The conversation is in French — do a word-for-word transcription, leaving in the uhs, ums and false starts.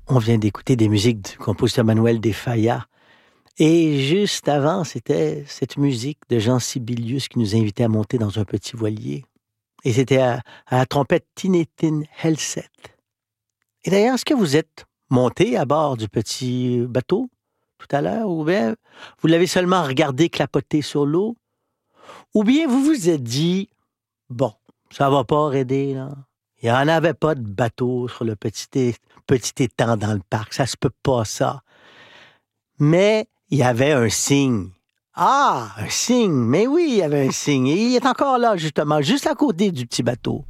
On vient d'écouter des musiques du compositeur Manuel de Falla. Et juste avant, c'était cette musique de Jean Sibelius qui nous invitait à monter dans un petit voilier. Et c'était à, à la trompette Tintin Helset. Et d'ailleurs, est-ce que vous êtes monté à bord du petit bateau tout à l'heure? Ou bien vous l'avez seulement regardé clapoter sur l'eau? Ou bien vous vous êtes dit, bon, ça va pas aider, là. Il n'y en avait pas de bateau sur le petit, é- petit étang dans le parc. Ça se peut pas, ça. Mais il y avait un signe. Ah, un signe. Mais oui, il y avait un signe. Et il est encore là, justement, juste à côté du petit bateau.